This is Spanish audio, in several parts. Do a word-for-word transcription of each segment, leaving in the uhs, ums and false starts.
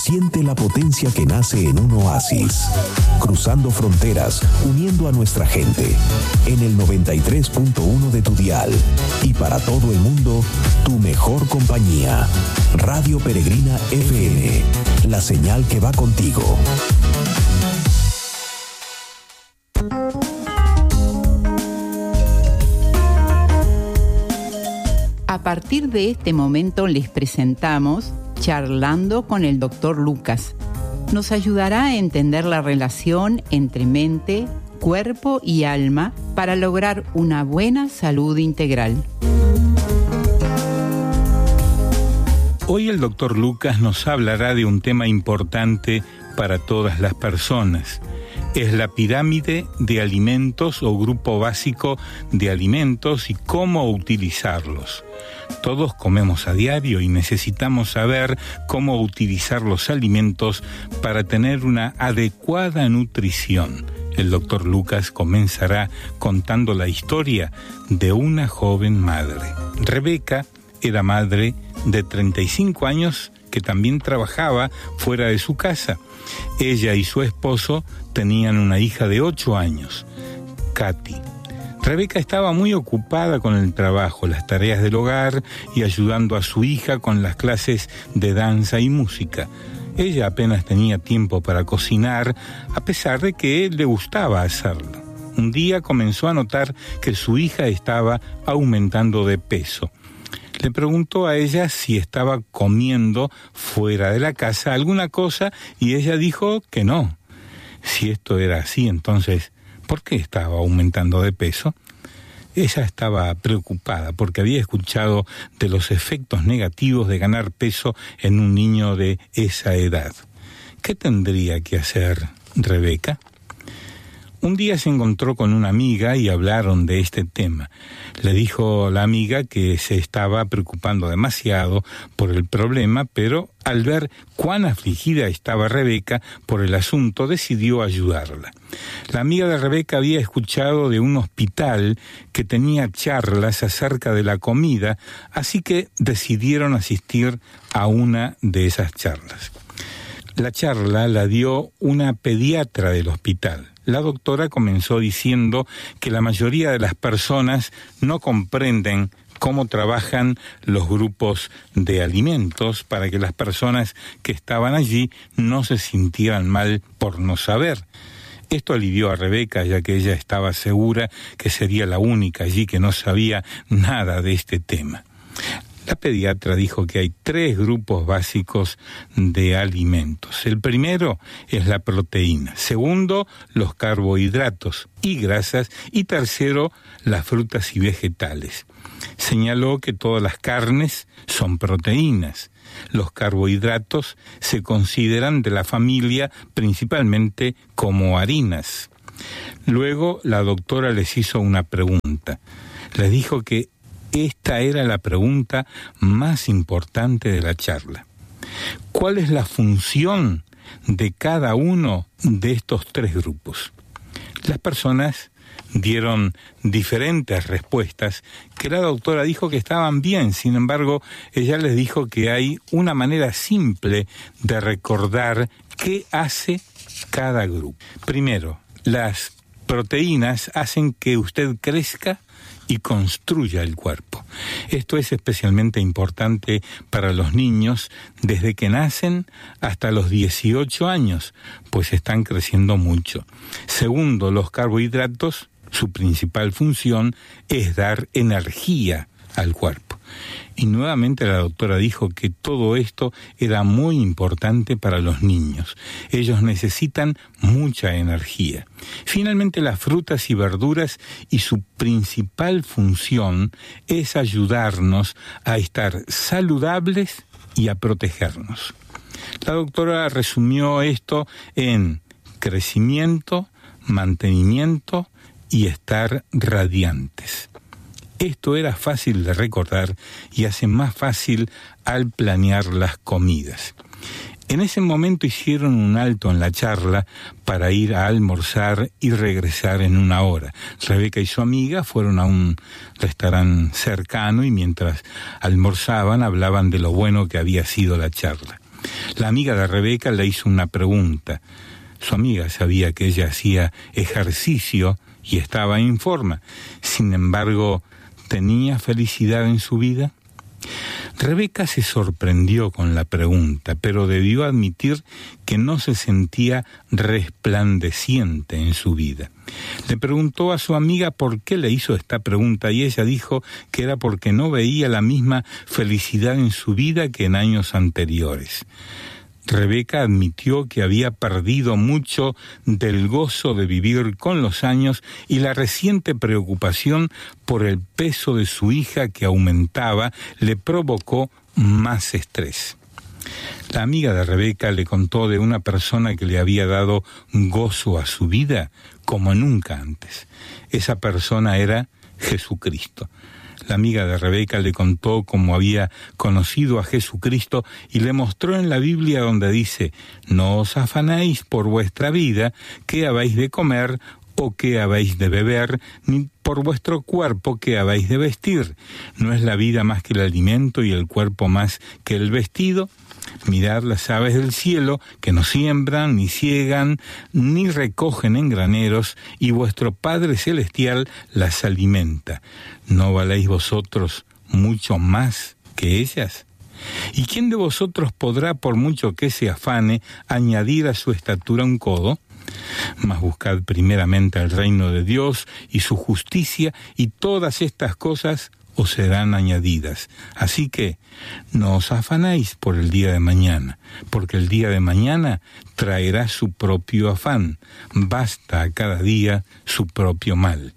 Siente la potencia que nace en un oasis, cruzando fronteras, uniendo a nuestra gente. En el noventa y tres punto uno de tu dial. Y para todo el mundo, tu mejor compañía. Radio Peregrina F M, la señal que va contigo. A partir de este momento les presentamos Charlando con el doctor Lucas. Nos ayudará a entender la relación entre mente, cuerpo y alma para lograr una buena salud integral. Hoy el doctor Lucas nos hablará de un tema importante para todas las personas. Es la pirámide de alimentos o grupo básico de alimentos y cómo utilizarlos. Todos comemos a diario y necesitamos saber cómo utilizar los alimentos para tener una adecuada nutrición. El doctor Lucas comenzará contando la historia de una joven madre. Rebeca era madre de treinta y cinco años que también trabajaba fuera de su casa. Ella y su esposo tenían una hija de ocho años, Katy. Rebeca estaba muy ocupada con el trabajo, las tareas del hogar y ayudando a su hija con las clases de danza y música. Ella apenas tenía tiempo para cocinar, a pesar de que le gustaba hacerlo. Un día comenzó a notar que su hija estaba aumentando de peso. Le preguntó a ella si estaba comiendo fuera de la casa alguna cosa y ella dijo que no. Si esto era así, entonces, ¿por qué estaba aumentando de peso? Ella estaba preocupada porque había escuchado de los efectos negativos de ganar peso en un niño de esa edad. ¿Qué tendría que hacer Rebeca? Un día se encontró con una amiga y hablaron de este tema. Le dijo la amiga que se estaba preocupando demasiado por el problema, pero al ver cuán afligida estaba Rebeca por el asunto, decidió ayudarla. La amiga de Rebeca había escuchado de un hospital que tenía charlas acerca de la comida, así que decidieron asistir a una de esas charlas. La charla la dio una pediatra del hospital. La doctora comenzó diciendo que la mayoría de las personas no comprenden cómo trabajan los grupos de alimentos para que las personas que estaban allí no se sintieran mal por no saber. Esto alivió a Rebeca, ya que ella estaba segura que sería la única allí que no sabía nada de este tema. La pediatra dijo que hay tres grupos básicos de alimentos. El primero es la proteína, segundo, los carbohidratos y grasas, y tercero, las frutas y vegetales. Señaló que todas las carnes son proteínas. Los carbohidratos se consideran de la familia principalmente como harinas. Luego la doctora les hizo una pregunta. Les dijo que esta era la pregunta más importante de la charla. ¿Cuál es la función de cada uno de estos tres grupos? Las personas dieron diferentes respuestas que la doctora dijo que estaban bien. Sin embargo, ella les dijo que hay una manera simple de recordar qué hace cada grupo. Primero, las proteínas hacen que usted crezca y construya el cuerpo. Esto es especialmente importante para los niños desde que nacen hasta los dieciocho años, pues están creciendo mucho. Segundo, los carbohidratos, su principal función es dar energía al cuerpo. Y nuevamente la doctora dijo que todo esto era muy importante para los niños. Ellos necesitan mucha energía. Finalmente, las frutas y verduras, y su principal función es ayudarnos a estar saludables y a protegernos. La doctora resumió esto en crecimiento, mantenimiento y estar radiantes. Esto era fácil de recordar y hace más fácil al planear las comidas. En ese momento hicieron un alto en la charla para ir a almorzar y regresar en una hora. Rebeca y su amiga fueron a un restaurante cercano y mientras almorzaban hablaban de lo bueno que había sido la charla. La amiga de Rebeca le hizo una pregunta. Su amiga sabía que ella hacía ejercicio y estaba en forma. Sin embargo, ¿tenía felicidad en su vida? Rebeca se sorprendió con la pregunta, pero debió admitir que no se sentía resplandeciente en su vida. Le preguntó a su amiga por qué le hizo esta pregunta y ella dijo que era porque no veía la misma felicidad en su vida que en años anteriores. Rebeca admitió que había perdido mucho del gozo de vivir con los años y la reciente preocupación por el peso de su hija que aumentaba le provocó más estrés. La amiga de Rebeca le contó de una persona que le había dado gozo a su vida como nunca antes. Esa persona era Jesucristo. La amiga de Rebeca le contó cómo había conocido a Jesucristo y le mostró en la Biblia donde dice: «No os afanéis por vuestra vida, qué habéis de comer o qué habéis de beber, ni por vuestro cuerpo qué habéis de vestir. ¿No es la vida más que el alimento y el cuerpo más que el vestido? Mirad las aves del cielo, que no siembran, ni ciegan, ni recogen en graneros, y vuestro Padre Celestial las alimenta. ¿No valéis vosotros mucho más que ellas? ¿Y quién de vosotros podrá, por mucho que se afane, añadir a su estatura un codo? Mas buscad primeramente el reino de Dios y su justicia, y todas estas cosas os serán añadidas. Así que no os afanéis por el día de mañana, porque el día de mañana traerá su propio afán. Basta a cada día su propio mal».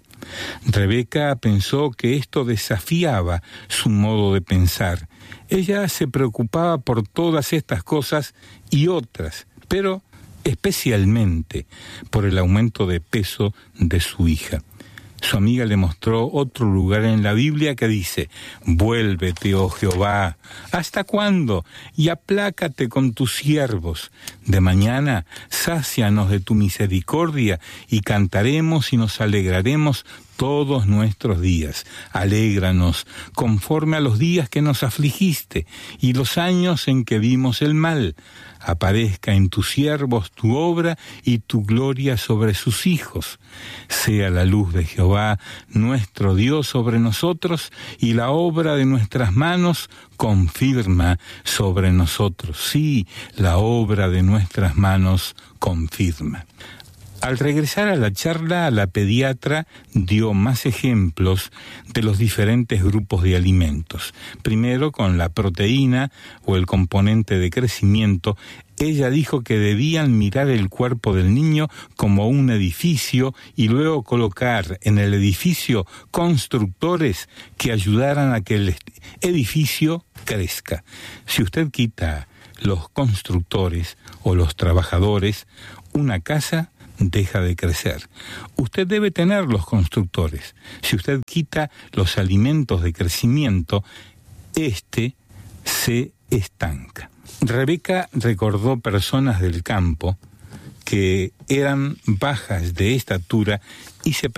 Rebeca pensó que esto desafiaba su modo de pensar. Ella se preocupaba por todas estas cosas y otras, pero especialmente por el aumento de peso de su hija. Su amiga le mostró otro lugar en la Biblia que dice: «Vuélvete, oh Jehová, ¿hasta cuándo? Y aplácate con tus siervos. De mañana sácianos de tu misericordia y cantaremos y nos alegraremos todos nuestros días. Alégranos conforme a los días que nos afligiste y los años en que vimos el mal. Aparezca en tus siervos tu obra y tu gloria sobre sus hijos. Sea la luz de Jehová nuestro Dios sobre nosotros, y la obra de nuestras manos confirma sobre nosotros». Sí, la obra de nuestras manos confirma. Al regresar a la charla, la pediatra dio más ejemplos de los diferentes grupos de alimentos. Primero, con la proteína o el componente de crecimiento, ella dijo que debían mirar el cuerpo del niño como un edificio y luego colocar en el edificio constructores que ayudaran a que el edificio crezca. Si usted quita los constructores o los trabajadores, una casa deja de crecer. Usted debe tener los constructores. Si usted quita los alimentos de crecimiento, este se estanca. Rebeca recordó personas del campo que eran bajas de estatura y se